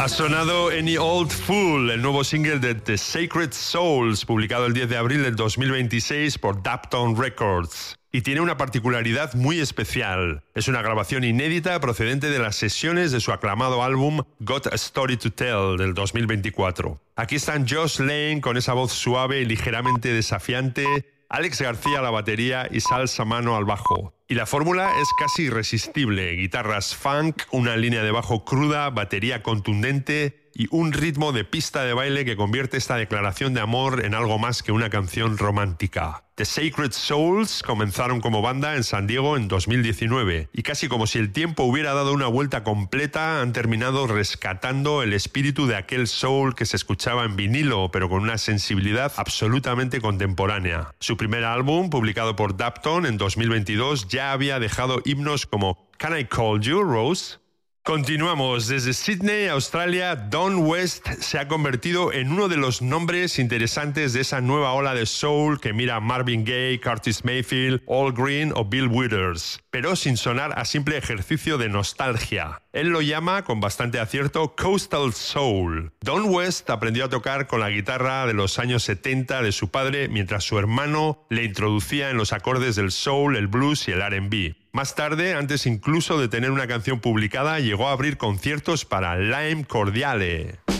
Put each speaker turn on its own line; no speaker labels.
Ha sonado Any Old Fool, el nuevo single de The Sacred Souls, publicado el 10 de abril del 2026 por Daptone Records. Y tiene una particularidad muy especial. Es una grabación inédita procedente de las sesiones de su aclamado álbum Got a Story to Tell del 2024. Aquí están Josh Lane con esa voz suave y ligeramente desafiante, Alex García a la batería y Sal Samano al bajo. Y la fórmula es casi irresistible. Guitarras funk, una línea de bajo cruda, batería contundente y un ritmo de pista de baile que convierte esta declaración de amor en algo más que una canción romántica. The Sacred Souls comenzaron como banda en San Diego en 2019 y casi como si el tiempo hubiera dado una vuelta completa han terminado rescatando el espíritu de aquel soul que se escuchaba en vinilo pero con una sensibilidad absolutamente contemporánea. Su primer álbum, publicado por Daptone en 2022, ya había dejado himnos como Can I Call You, Rose? Continuamos. Desde Sydney, Australia, Don West se ha convertido en uno de los nombres interesantes de esa nueva ola de soul que mira a Marvin Gaye, Curtis Mayfield, Al Green o Bill Withers, pero sin sonar a simple ejercicio de nostalgia. Él lo llama, con bastante acierto, Coastal Soul. Don West aprendió a tocar con la guitarra de los años 70 de su padre mientras su hermano le introducía en los acordes del soul, el blues y el R&B. Más tarde, antes incluso de tener una canción publicada, llegó a abrir conciertos para Lime Cordiale.